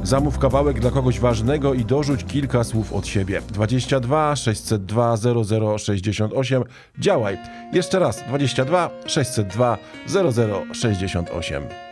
Zamów kawałek dla kogoś ważnego i dorzuć kilka słów od siebie. 22 602 0068. Działaj. Jeszcze raz. 22 602 0068.